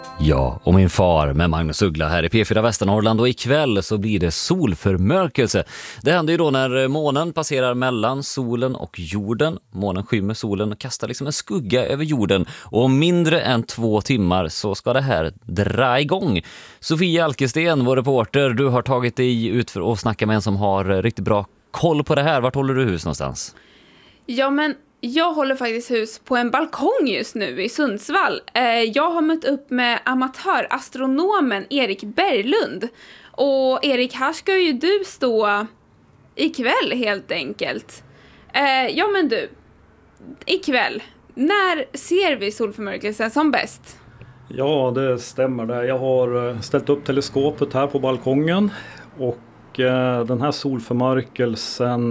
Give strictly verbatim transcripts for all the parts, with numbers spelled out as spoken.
Ja, och min far med Magnus Uggla här i P fyra Västernorrland, och ikväll så blir det solförmörkelse. Det händer ju då när månen passerar mellan solen och jorden. Månen skymmer solen och kastar liksom en skugga över jorden, och om mindre än två timmar så ska det här dra igång. Sofia Alkesten, vår reporter, du har tagit dig ut för att snacka med en som har riktigt bra koll på det här. Vart håller du hus någonstans? Ja, men jag håller faktiskt hus på en balkong just nu i Sundsvall. Jag har mött upp med amatörastronomen Erik Berglund. Och Erik, här ska ju du stå ikväll helt enkelt. Ja, men du, ikväll, när ser vi solförmörkelsen som bäst? Ja, det stämmer det. Jag har ställt upp teleskopet här på balkongen, och den här solförmörkelsen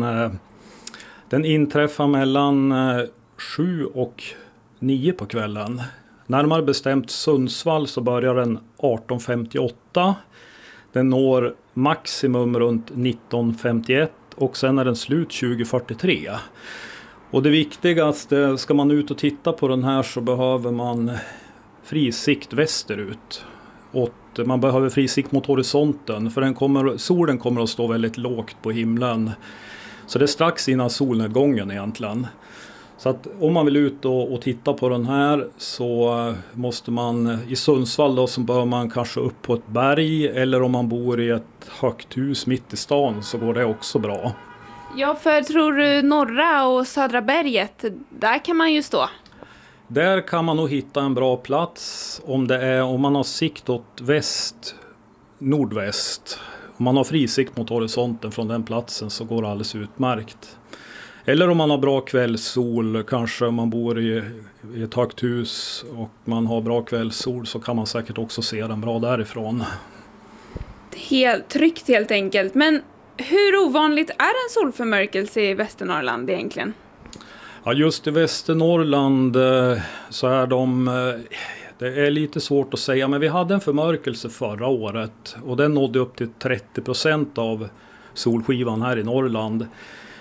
den inträffar mellan sju och nio på kvällen. Närmare bestämt Sundsvall så börjar den arton femtioåtta. Den når maximum runt nitton femtioett och sen är den slut tjugo fyrtiotre. Och det viktigaste, ska man ut och titta på den här så behöver man frisikt västerut. Och man behöver frisikt mot horisonten, för den kommer, solen kommer att stå väldigt lågt på himlen. Så det är strax innan solnedgången egentligen. Så att om man vill ut och, och titta på den här så måste man i Sundsvall då, så bör man kanske upp på ett berg, eller om man bor i ett högt hus mitt i stan så går det också bra. Ja, för tror du norra och södra berget, där kan man ju stå. Där kan man nog hitta en bra plats om, det är, om man har sikt åt väst, nordväst. Om man har frisikt mot horisonten från den platsen så går det alldeles utmärkt. Eller om man har bra kvällssol, kanske om man bor i, i ett högt hus och man har bra kvällssol, så kan man säkert också se den bra därifrån. Helt tryggt helt enkelt. Men hur ovanligt är en solförmörkelse i Västernorrland egentligen? Ja, just i Västernorrland så är de... Det är lite svårt att säga, men vi hade en förmörkelse förra året och den nådde upp till trettio procent av solskivan här i Norrland.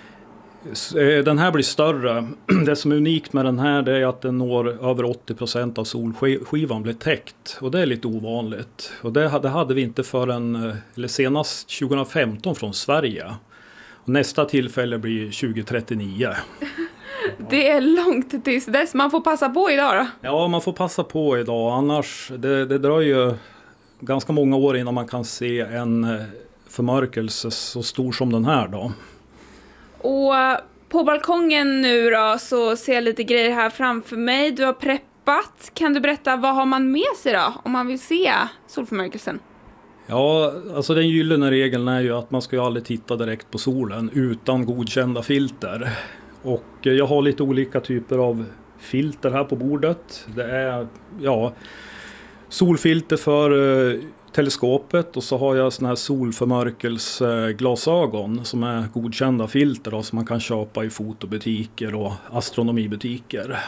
Den här blir större. Det som är unikt med den här, det är att den når över åttio procent av solskivan blir täckt, och det är lite ovanligt. Och det hade, det hade vi inte förrän, eller senast tjugo femton från Sverige. Och nästa tillfälle blir tjugo trettionio. Det är långt tills dess. Man får passa på idag då? Ja, man får passa på idag. Annars, det, det dröjer ganska många år innan man kan se en förmörkelse så stor som den här då. Och på balkongen nu då så ser jag lite grejer här framför mig. Du har preppat. Kan du berätta, vad har man med sig då om man vill se solförmörkelsen? Ja, alltså den gyllene regeln är ju att man ska ju aldrig titta direkt på solen utan godkända filter. Och jag har lite olika typer av filter här på bordet. Det är ja, solfilter för eh, teleskopet, och så har jag såna här solförmörkelseglasögon som är godkända filter då, som man kan köpa i fotobutiker och astronomibutiker.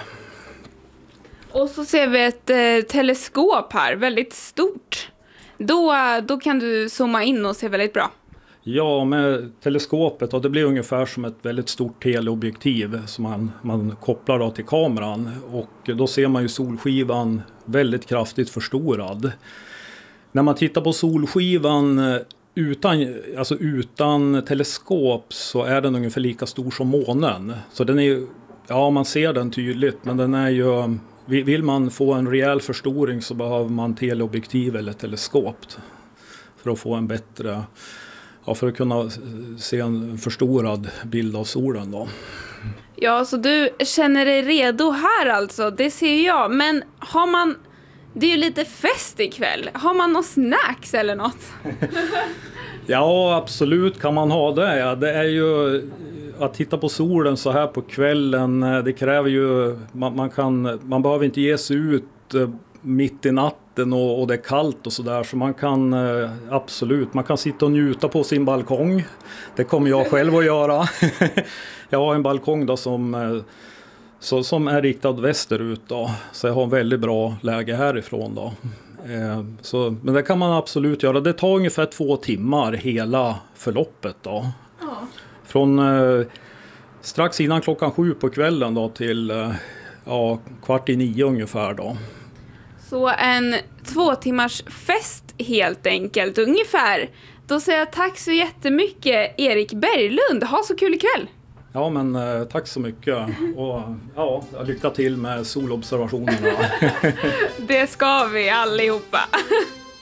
Och så ser vi ett eh, teleskop här, väldigt stort. Då, då kan du zooma in och se väldigt bra. Ja, med teleskopet, och det blir ungefär som ett väldigt stort teleobjektiv som man, man kopplar då till kameran, och då ser man ju solskivan väldigt kraftigt förstorad. När man tittar på solskivan utan, alltså utan teleskop så är den ungefär lika stor som månen. Så den är, ja, man ser den tydligt, men den är ju, vill man få en rejäl förstoring så behöver man teleobjektiv eller teleskop för att få en bättre... Ja, för att kunna se en förstorad bild av solen då. Ja, så du känner dig redo här alltså, det ser jag. Men har man, det är ju lite fest ikväll. Har man något snacks eller något? Ja, absolut kan man ha det. Ja, det är ju att titta på solen så här på kvällen. Det kräver ju, man, man, kan, man behöver inte ge sig ut mitt i natten och, och det är kallt och sådär, så man kan eh, absolut, man kan sitta och njuta på sin balkong. Det kommer jag själv att göra. Jag har en balkong då som, eh, så, som är riktad västerut då, så jag har en väldigt bra läge härifrån då. Eh, så, men det kan man absolut göra. Det tar ungefär två timmar hela förloppet då. Ja. Från eh, strax innan klockan sju på kvällen då till eh, ja, kvart i nio ungefär då. Så en två timmars fest helt enkelt, ungefär. Då säger jag tack så jättemycket, Erik Berglund. Ha så kul ikväll! Ja, men eh, tack så mycket. Och ja, lycka till med solobservationerna. Det ska vi allihopa.